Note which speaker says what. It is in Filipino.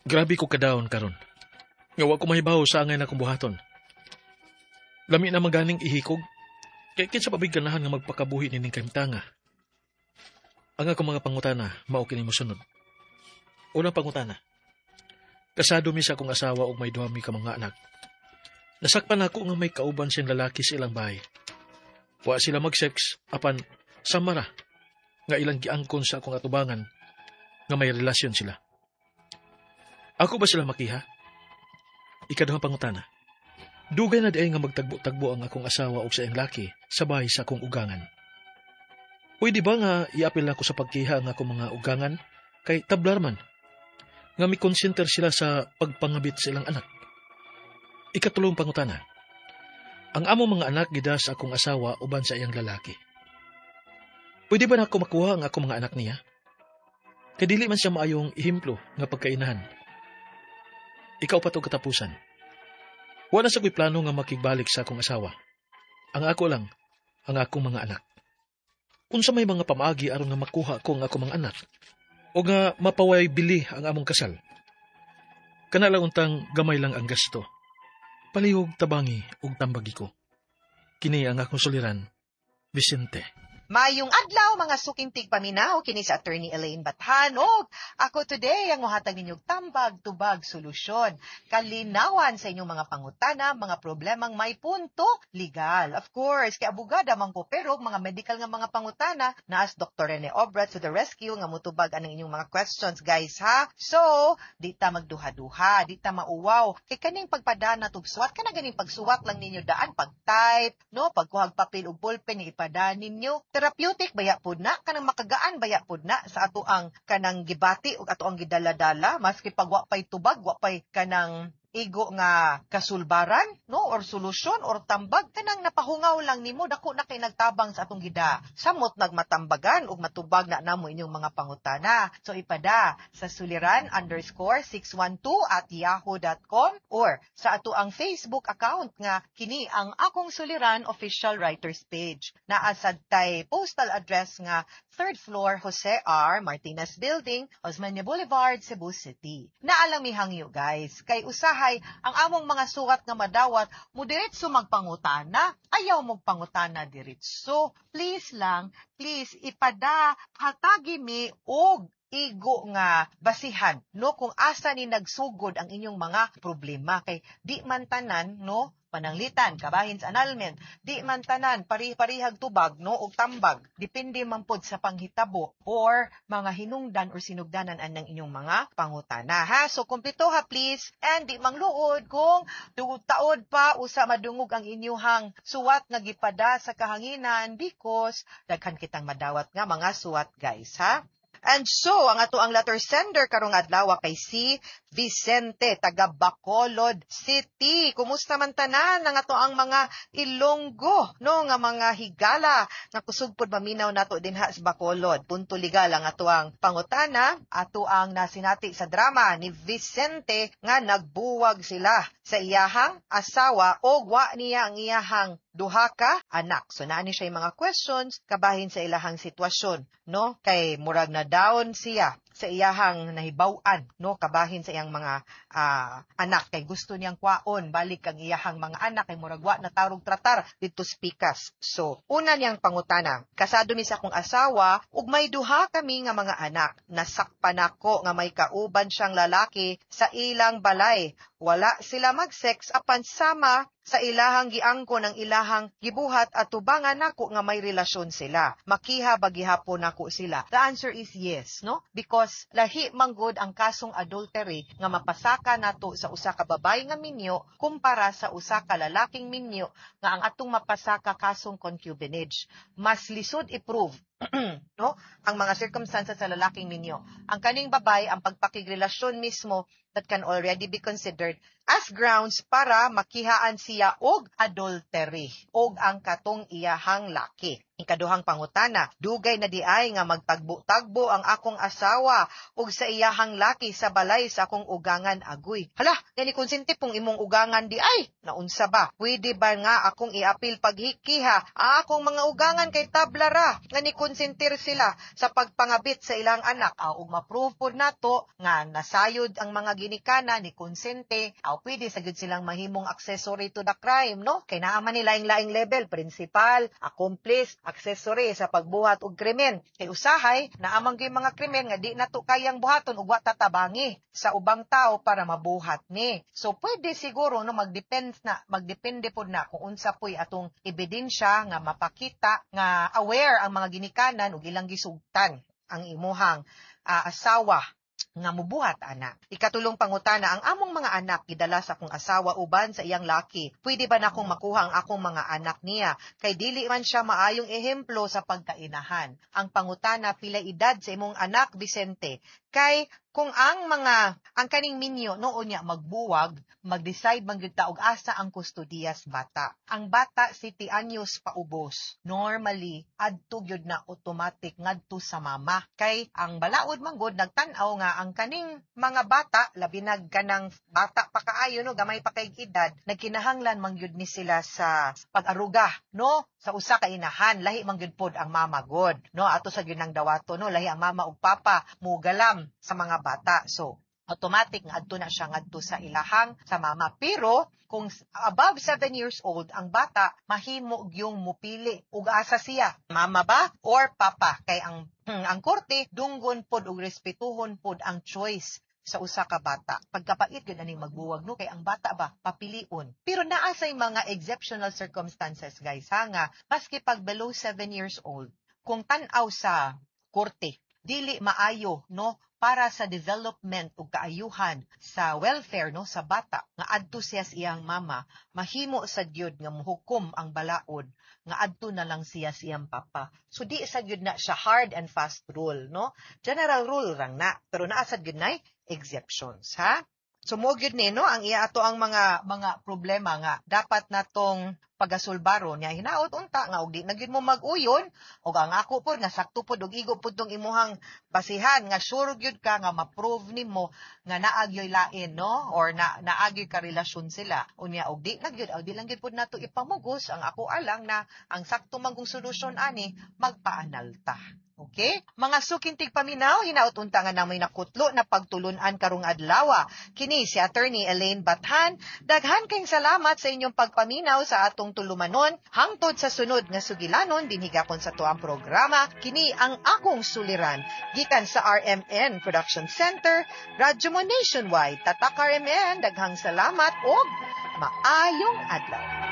Speaker 1: Grabe ko kadawon karon. Nga wa ko mahibaw sa angay na kong buhaton. Lami na maganing ihikog. Kaya kinsa pa ganahan nga magpakabuhi nining kahimtanga. Ang ako mga pangutana, mao kini mosunod. Unang pangutana. Kasado mi sa akong asawa ug may duha mi ka mga anak. Nasakpan ako nga may kauban siyang lalaki sa ilang bahay. Wa sila mag-sex, apan samara nga ilang giangkon sa akong atubangan nga may relasyon sila. Ako ba sila makiha? Ikaduhang pangutana. Dugay na diay nga magtagbo-tagbo ang akong asawa o sa iyang laki sa bahay sa akong ugangan. Pwede ba nga iapil ako sa pagkiha ang akong mga ugangan kay tablarman nga may konsenter sila sa pagpangabit sa ilang anak? Ikatulong pangutana. Ang among mga anak gida sa akong asawa uban sa iyang lalaki. Pwede ba na ako makuha ang akong mga anak niya? Kay dili man siya maayong ehemplo nga pagkainahan. Ikaw pa to katapusan. Wala sa ko'y plano nga makigbalik sa akong asawa. Ang ako lang, ang akong mga anak. Kung sa may mga pamaagi aron nga makuha ko ang akong mga anak, o nga mapaway bili ang among kasal. Kanalang untang gamay lang ang gasto. Palihog tabangi ug tambagi ko. Kini ang akong suliran, Vicente.
Speaker 2: Mayong adlaw mga suking tigpaminaw kini sa Attorney Elaine Bathanog. Ako today ang muhatag ninyong tambag, tubag, solusyon. Kalinawan sa inyong mga pangutana, mga problemang may punto, legal. Of course, kay abogada man ko, pero mga medical nga mga pangutana, naas Dr. Rene Obrat to the rescue nga mutubag anang inyong mga questions, guys, ha? So, di ta magduha-duha, di ta mauwaw. Kay kaning pagpadana tugsuwat, ka na ganing pagsuwat lang ninyo daan, pag-type, no? Pagkuhag papel o ballpen, ipadaan ninyo. Therapeutic baya pud na kanang makagaan baya pud na sa ato ang kanang gibati ug ato ang gidala-dala maski pag wa pay tubag wa pay kanang igo nga kasulbaran no or solusyon or tambag kanang napahungaw lang nimo dako na kay nagtabang sa atong gida samot nagmatambagan ug matubag na namo inyong mga pangutana. So ipada sa suliran_612@yahoo.com or sa ato ang Facebook account nga kini ang Akong Suliran official writers page. Naa sad tay postal address nga 3rd floor Jose R. Martinez Building, Osmeña Boulevard, Cebu City. Naalang mi hangyo guys kay usahay ang among mga suwat nga madawat mo diretso magpangutana ayaw mo pangutana diretso. Please ipada hatagi mi og igo nga basihan no kung asa ni nagsugod ang inyong mga problema kay di man tanan no pananglitan kabahin sa annulment di man tanan pari-parihag tubag no og tambag depende man pod sa panghitabo or mga hinungdan or sinugdanan anang inyong mga pangutana ha. So kumpleto ha please and di mangluod kung taod pa usa madungog ang inyuhang suwat nga gipada sa kahanginan because daghan kitang madawat nga mga suwat guys ha. And so, ang ato ang letter sender karong adlaw kay si Vicente, taga Bacolod City. Kumusta man tanan ang ato ang mga Ilonggo, no, nga mga higala nga kusog pod maminaw nato dinha sa Bacolod. Punto legal ang ato ang pangutana, ato ang nasinati sa drama ni Vicente nga nagbuwag sila sa iyahang asawa o wa niya ang iyahang duha ka anak. So naani siya yung mga questions kabahin sa ilahang sitwasyon, no? Kay murag na down siya sa iyahang nahibaw-an, no? Kabahin sa iyang mga anak kay gusto niyang kwaon balik ang iyahang mga anak kay murag wa na tarog tratar dito spikas. So una niyang pangutana, kasado mi sa akong asawa ug may duha kami nga mga anak. Nasakpan ako nga may kauban siyang lalaki sa ilang balay. Wala sila mag-sex apan sama sa ilahang giangko ng ilahang gibuhat at tubangan nako nga may relasyon sila. Makiha ba gihapon nako sila? The answer is yes, no? Because lahi manggod ang kasong adultery nga mapasaka nato sa usa ka babae nga minyo kumpara sa usa ka lalaking minyo nga ang atong mapasaka kasong concubinage. Mas lisod i-prove no? Ang mga circumstances sa lalaking minyo. Ang kaning babae ang pagpakigrelasyon mismo that can already be considered as grounds para makihaan siya og adultery og ang katong iyahang laki. Ikaduhang pangutana, dugay na diay nga magtagbo-tagbo ang akong asawa ug sa iyahang laki sa balay sa akong ugangan agoy. Hala, gani konsente pong imong ugangan diay. Naunsa ba? Pwede ba nga akong iapil paghikiha ang akong mga ugangan kay tabla ra nga ni konsentir sila sa pagpangabit sa ilang anak? Ug ma-prove pod nato nga nasayod ang mga ginikana ni konsente, pwede sagud silang mahimong accessory to the crime, no? Kay naa man ni laing-laing level, principal, accomplice, accessory sa pagbuhat og krimen. Kay usahay naamang gyud mga krimen nga di nato kayang buhaton ug wa tatabangi sa ubang tao para mabuhat ni. So pwede siguro no magdepende pod na kung unsa puy atong ebidensya nga mapakita nga aware ang mga ginikanan ug ilang gisugtan ang imuhang asawa nga mubuhat ana. Ikatulong pangutana, ang among mga anak gidala sa akong asawa uban sa iyang laki. Pwede ba nakong makuha ang akong mga anak niya? Kay dili man siya maayong ehemplo sa pagkainahan. Ang pangutana, pila edad sa imong anak, Vicente? Kay kung ang kaning minyo noon niya magbuwag, mag-decide man gyud ta og asa ang kustodiyas bata. Ang bata 7 anyos paubos. Normally adto gyud na automatic ngadto sa mama. Kay ang balaod man gud nagtan-aw nga ang kaning mga bata labi nag kanang bata pa kaayo no, gamay pa kay edad, nagkinahanglan man gyud ni sila sa pag-aruga no sa usa ka inahan. Lahi man gyud pod ang mama god no, ato sa gyud nang dawato no, lahi ang mama ug papa mugalam sa mga bata. So automatic nga adto na siya ngadto sa ilahang sa mama. Pero kung above 7 years old ang bata, mahimo gyung mupili ug asa siya, mama ba or papa? Kay ang korte dunggon pod ug respetuhon pod ang choice sa usa ka bata. Pagkapait gyud aning magbuwag no, kay ang bata ba papilion. Pero naa say mga exceptional circumstances guys ha, nga maski pag below 7 years old, kung tan-aw sa korte dili maayo no para sa development ug kaayuhan sa welfare no sa bata nga adto siya sa iyang mama, mahimo sa gyud nga muhukom ang balaod nga adto na lang siya sa iyang papa. So di sa gyud na siya hard and fast rule no, general rule rang na, pero naa sad gyud nay exceptions ha. So mo gyud ni no ang iya ato ang mga problema nga dapat natong pagasulbaro niya. Hinaot unta nga og di na gyud mo mag-uyon og ang ako pod nga sakto pod og igo pod tong imuhang basihan nga sure gyud ka nga ma-prove nimo nga naagyoy lain no or naagyoy ka relasyon sila. Unya og di na gyud di lang gyud pod nato ipamugos. Ang ako alang na ang sakto man kong solusyon ani magpaanalta. Okay? Mga sukintig paminaw, hinaot unta nga namoy nakutlo na pagtulunan karong adlaw. Kini si Attorney Elaine Bathan. Daghan kayong salamat sa inyong pagpaminaw sa atong tulumanon. Hangtod sa sunod nga sugilanon, dinhigakon sa tuang programa. Kini ang akong suliran. Gikan sa RMN Production Center, Radyo mo Nationwide. Tatak RMN, daghang salamat o maayong adlaw.